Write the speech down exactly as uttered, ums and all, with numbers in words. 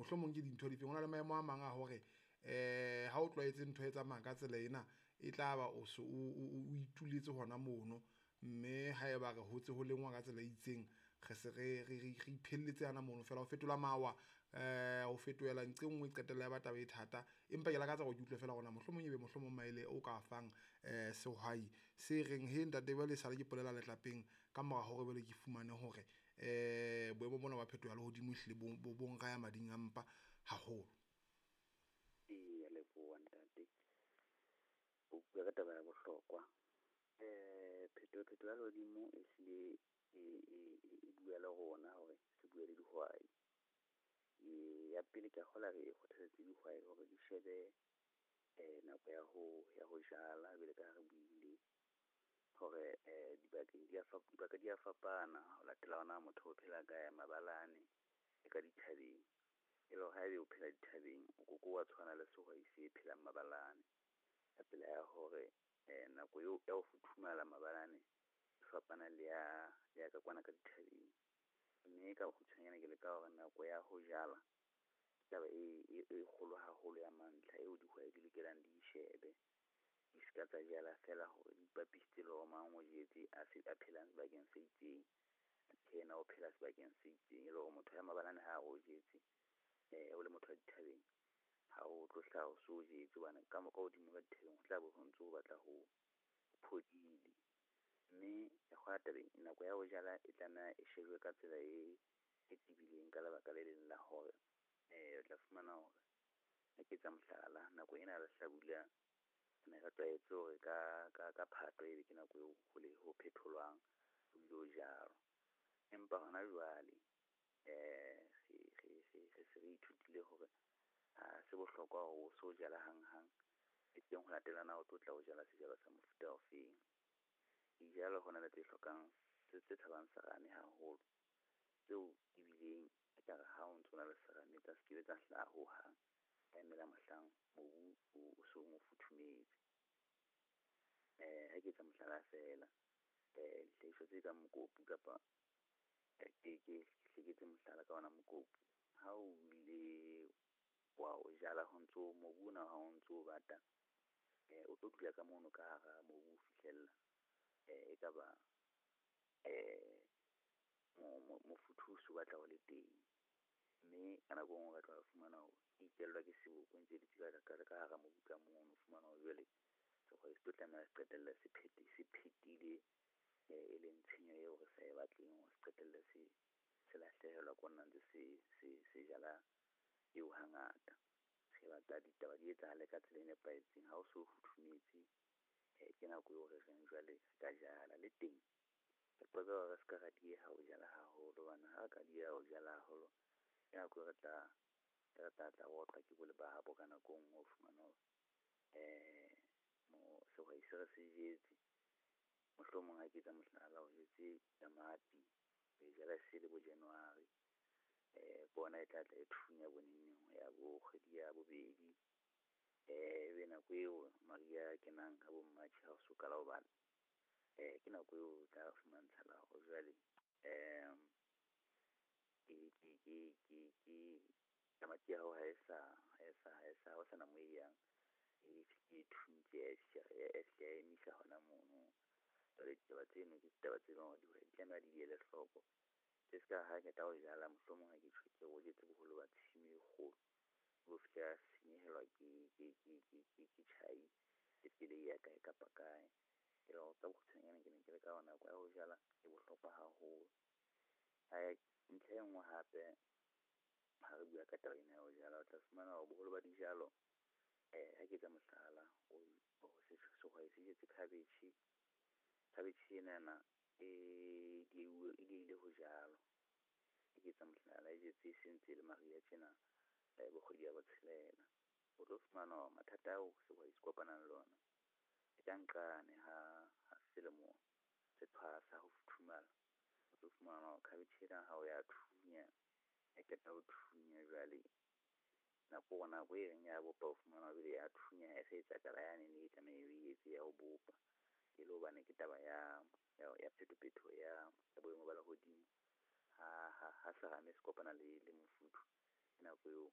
mohlomong ke dintho di feng hona le maemo a mang a hore eh ha o tlwaetse ntho e tsamayang ka tsela ena e tla ba o so o ituletse hona mono, mme ha eba re hotse ho lengwa ka tsela e itseng re se re re re iphelletse yana mono fela ho fetola mawa eh ho fetoela ntse nngwe qetella ya ba taba e thata. Empa ke lakatsa go ke utlwe fela gona mohlomong ebe mohlomong maele o ka fang eh sehwai se reng he ntate ba le sala ke polela letlapeng ka mora hore bele ke fumane hore eh boemo bona ba phetoha le hodimo hlile bo bong ga ya mading a mpa haholo. Ee, le bua ntate o bua ka taba ya bohlokwa. eh phetho phetho ya lehodimo e hlile e bua le rona hore se bua le dihwai. Ya pele ke kgola re kgothaletse dihwai hore di shebe eh nako ya ho ya ho jala bele ka re buile hore eh dibakeng di a fa dibaka di a fapana ho latela ona motho o phela ka mabalane e ka dithabeng. E lo ha ebe o phela dithabeng o go wa tshwana le sehwai se phelang mabalane. Ya pele ya hore eh nako eo ya ho futhumala mabalane e fapana le ya ya ka kwana ka dithabeng. Mme ka go tshwanyana ke le ka hore nako ya ho jala taba e e kgolo haholo ya mantlha eo dihwai di lokelang di shebe di ska tsa jala fela hore di papisitse le o mang o jetse a se a phelang sebakeng se itseng kena o phela sebakeng se itseng. E le hore motho ya mabalane ha o jetse eh o le motho wa dithabeng ha o tlo hlaha o so jetse bana ka mo ka hodimo ka dithabeng o tla bo ho ntse o batla ho phodile. Mme ya go tabeng nako ya ho jala e tlana e shejwe ka tsela e e tibileng ka lebaka le leng la hore eh o tla fumana hore ha ke tsa mohlala nako ena le hlabula ne re tlwaetse hore ka ka ka Phato e be ke nako eo ho le ho phetholwang ho ilo jalo. Empa hona jwale eh re re re se re ithutile hore ha se bohlokwa ho so jala hang hang e teng ho latelana o tla o jala sejalo sa mofuta ofeng. Dijalo hona le tse hlokang se tse thabang serame haholo tseo di bileng ka ha o ntse na le serame tsa skebe tsa hlaha ho hang ka emela mahlang mobu o so mo futhumetse. eh ha ke tsa mohlala fela eh hlaiso tse ka mokopu kapa ke ke hleketse mohlala ka ona mokopu ha o ile wa o jala ho ntso mobu na ha o ntso bata eh o tlo dula ka mono ka hara mobu fihlella eh e ka ba eh mo mo futhuso wa tla o le teng. Mme kana go ngwa tla fumana ho itellwa ke seboko ntse di tsika ka ka hara mobu ka mono fumana ho jwale so go se tla qetella se pheti se phetile e leng tshenyo eo re sa e batleng ho se qetella se se lahlehelwa ko nna ntse se se se jala eo hangata se batla ditaba di etsahale ka tsela e nepahetseng. Ha o so futhumetse eh ke nako eo re reng jwale ka jala le teng re re ska ra di ha o jala haholo bana ha ka di ha o jala haholo ya go re tla re tla tla o tla ke bole ba ha bo kana go ngo fumana eh mo so ga isere se jetse mohlomong ha ke tsa mohlala o jetse tamati e jala se le bo January eh bona e tla tla e thunya boneng ya bo kgwedi ya bobedi eh be na go eo Maria ke nang ka bo March ha o so kala o bana eh ke nako eo tla fumantsha la go jwale em ke ke ke ke ke tamati ya ho ha esa esa esa ho sana mo yang e ke thuntse e se e misa hona mono re taba tseno ke taba tseno di ho tsena di ile hloko se ska ha ke ta o jala mohlomong ha ke tshwetse go jetse boholo ba tshimo e kgolo go fihla senyehelwa ke ke ke ke ke chai e tsile ya ka e kapa kae e lo tsa go tshenyana ke ne ke le ka ona kwa ho jala e bohlokwa haholo. Ha ntle e nngwe hape ha re bua ka taba ena ho jala o tla fumana ho boholo ba dijalo eh ha ke tsa mohlala o se se go se jetse cabbage cabbage ena na e di di ile ho jalo e ke tsa mohlala e jetse sentse le Maria tsena e bo kgodi ya botshelela o tlo fumana mathata ao se go iskopana le lona e ka nqane ha ha selemo se thwasa ho futhumala o tlo fumana cabbage ena ha o ya thunya e ka ta o thunya jwale na bona go e nya bo pa fumana be ya thunya e se etsa kala yane ne ka me e etsi ya ho bopa e lo bana ke taba ya ya phetophetho ya boemo ba la hodimo ha ha ha sa me se kopana le le mofuthu ena go